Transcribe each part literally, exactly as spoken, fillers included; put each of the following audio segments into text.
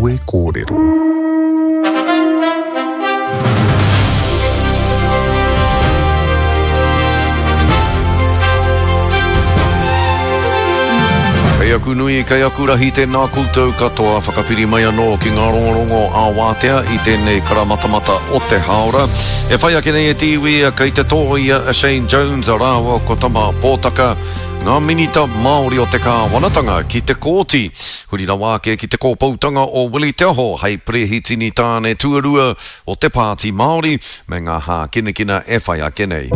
Niue kōrero. Kei aku nui, kei aku rahi tēnā koutou katoa whakapiri mai anō ki ngā rongorongo a Wātea i tēnei karamatamata o te haora. E whai ake nei e tiwi a kei te tōi a Shane Jones a rāua ko tama pōtaka ngā minita Māori o te kāwanatanga ki te kōti. Hurira wāke ki te kōpautanga o Willie Te Aho hei prehitini tāne tuarua o te pāti Māori me ngā hā kinekina e whai ake nei.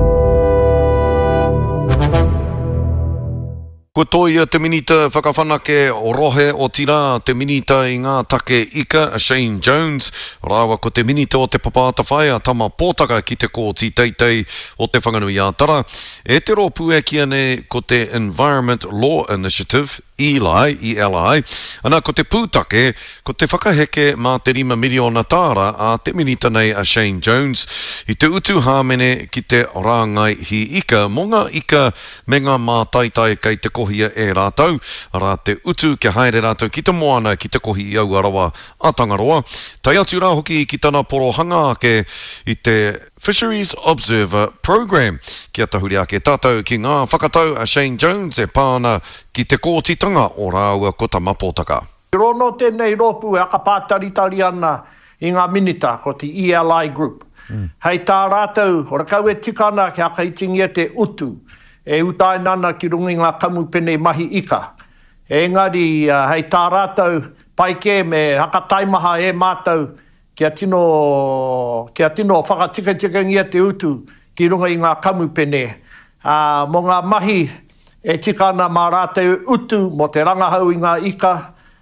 Ko toia te minita whakawhanake o rohe o tira te minita i ngā take ika a Shane Jones. Rāua ko te minita o te papata whai a tama pōtaka ki te kōti teitei o te whanganui a tara. E te rōpū e kia ne ko te Environment Law Initiative, E L I, E L I. Ana ko te pūtake, ko te whakaheke mā te rima miliona tāra a te minita nei a Shane Jones. I te utu hāmene ki te rāngai hi ika, mo ngā ika me ngā mā taitai kei te kohia e rātau. Arā te utu kia haere rātau ki te moana ki te kohi au arawa a Tangaroa. Tai atu rā hoki ki tana porohanga ake i te Fisheries Observer Program. Kia tahuri ake tātou ki ngā whakatau a Shane Jones e pāna ki te kōtitanga o rāua ko tama pōtaka. Rono tēnei rōpū e akapātaritari ana i ngā minita ko te E L I Group. Mm. Hei tā rātou, ora kau e tikana ki haka itingia te utu. E utai nana ki rungi ngā kamu pene mahi ika. E ngari, uh, hei tā rātou paike me hakataimaha e mātou kia tino, kia tino whakatika-tikangia te utu ki runga i ngā kamu pene. Uh, mo ngā mahi e tikana mā rātou utu mo te rangahau i ngā ika,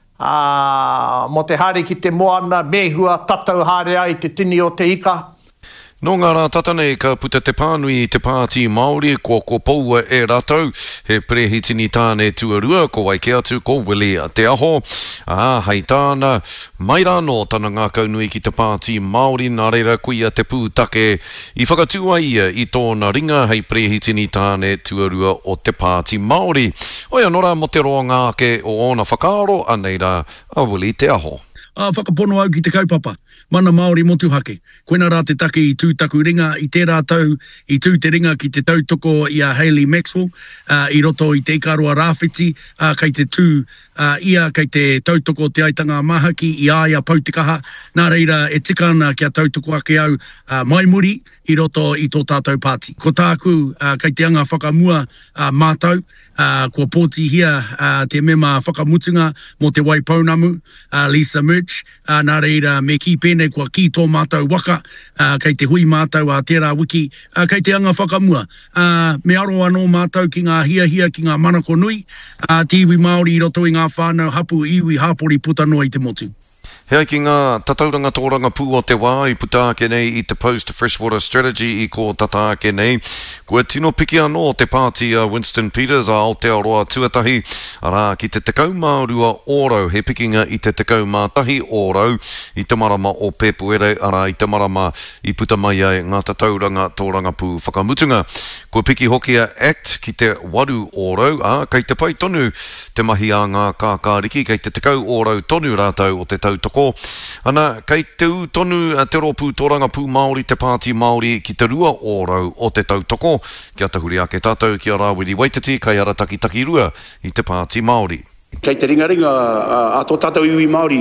uh, mo te haere ki te moana, mehua, tatau haere ai te tini o te ika. No ngā rā tatanei ka puta te pānui i te pāti Māori ko ko paua e rātou he prehitini tāne tuarua ko waike atu ko Willie Te Aho. Ah, hei tāna mai rāno tana ngā kaunui ki te pāti Māori nā reira kuia te pūtake i whakatua ia i tōna ringa hei prehitini tāne tuarua o te pāti Māori. Oia nora mo te roa ngāke o ona whakaaro anei rā a Willie Te Aho. Ah, whakapono au ki te kaupapa. Mana Māori motu hake. Koina rā te take i tūtaku ringa, i te rātau, i tū te ringa ki te tautoko i a Hayley Maxwell, uh, i roto i te ikarua rāwhiti, uh, kei te tū uh, ia kei te tautoko te aitanga mahaki, i aia pautikaha, nā reira e tikana kia tautoko ake au uh, maimuri i roto i tō tātou pāti. Ko tāku uh, kei te anga whakamua uh, mātau, Uh, kua pōti hia uh, te mema whakamutunga mo te Waipounamu, uh, Lisa Murch, uh, nā reira me ki pēnei kua ki tō mātou waka, uh, kei te hui mātou a tērā wiki, uh, kei te anga whakamua. Uh, me aro anō mātou ki ngā hia hia ki ngā manako nui, uh, te iwi Māori i roto i ngā whānau hapu iwi hāpori puta noa i te motu. Hei ki ngā tatauranga tōranga pū o te wā i puta ake nei i te Post Freshwater Strategy i ko tata ake nei. Kua tino piki anō te pāti a Winston Peters a Aotearoa tuatahi arā ki te tekau mārua ōrau he pikinga i te tekau mātahi ōrau i te marama o Pepuere arā i te marama i puta mai ai ngā tatauranga tōranga pū whakamutunga. Kua piki hoki a Act ki te waru ōrau a kei te pai tonu te mahi a ngā kākāriki kei te tekau ōrau tonu rātau o te tautoko. Ana, kei te u tonu te rōpū tōranga pū Māori te pāti Māori ki te rua ōrau o te tautoko. Kia tahuri ake tātou ki a Rawiri Waititi, kai ara taki taki rua i te pāti Māori. Kei te ringa ringa a tō tātou iwi Māori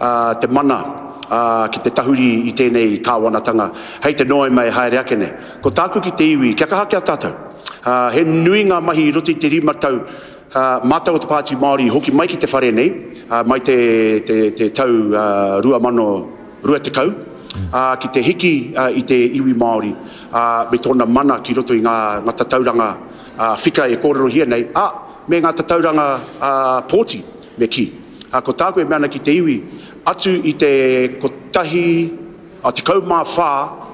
te mana ki te tahuri i tēnei kāwanatanga. Hei te noe mai haere ake ne. Ko tāku ki te iwi, kia kaha kia tātou. He nui ngā mahi i roti te rima tau Uh, mātau o te pāti Māori hoki mai ki te whare nei, uh, mai te, te, te tau uh, rua mano rua te kau, uh, ki te hiki uh, i te iwi Māori, uh, me tōna mana ki roto i ngā, ngā tatauranga uh, whika e kōrero hia nei, ah, me ngā tatauranga uh, pōti me ki. Uh, ko tāku e meana ki te iwi, atu i te kotahi, uh, te kaumā whā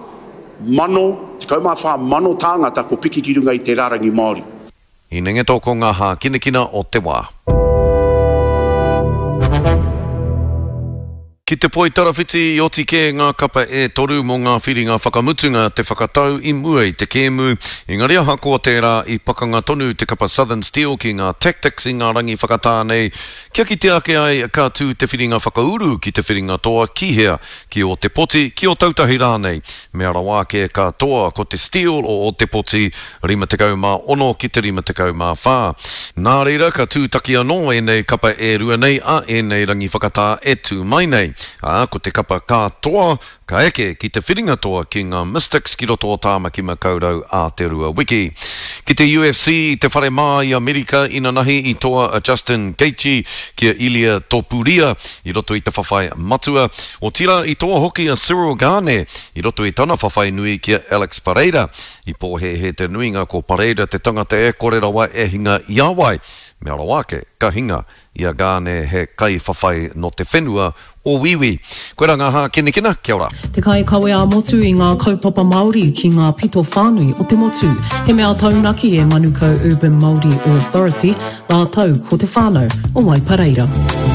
mano, te kaumā whā mano tāngata ko piki ki runga i te rārangi Māori. I nenge tōko ngā hā kinekina o te wā. Ki te poi tarawhiti i oti ke ngā kapa e toru mō ngā whiringa whakamutunga te whakatau i mua i te kēmu. Engari aha ko tērā i pakanga tonu te kapa Southern Steel ki ngā tactics i ngā rangi whakatānei. Kia ki te ake ai ka tū te whiringa whakauru ki te whiringa toa kihea ki o te poti ki o tautahi rānei. Mea rawa ke ka toa ko te steel o o te poti rima te kau mā ono ki te rima te kau mā whā. Nā reira ka tū taki anō e nei kapa e rua nei a e nei rangi whakatā e tū mai nei. Ah, ko te kapa katoa, ka eke ki te whiringa toa ki ngā Mystics ki roto o tāmaki makaurau a te rua wiki. Ki te U F C, te whare mā i Amerika ina nahi i toa a Justin Gaethje ki a Ilia Topuria i roto i te whawhai matua. O tira i toa hoki a Cyril Gane i roto i tana whawhai nui ki a Alex Pereira. I pōhe he te nuinga ko Pereira te tangata e kore rawa e hinga i awai. Mea rawake, ka hinga i a Gane he kai whawhai no te whenua o wiwi. Koe rā ngā hā kene kena, kia ora. Te kai kawe a motu i ngā kaupapa Māori ki ngā pito whānui o te motu. He mea taunaki e Manukau Urban Māori Authority, la tau ko te whānau o Waipareira.